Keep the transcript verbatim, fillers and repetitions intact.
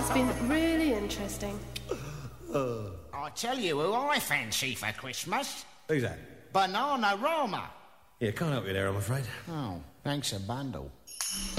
It's been really interesting. Uh. I'll tell you who I fancy for Christmas. Who's that? Bananarama. Yeah, can't help you there, I'm afraid. Oh, thanks a bundle.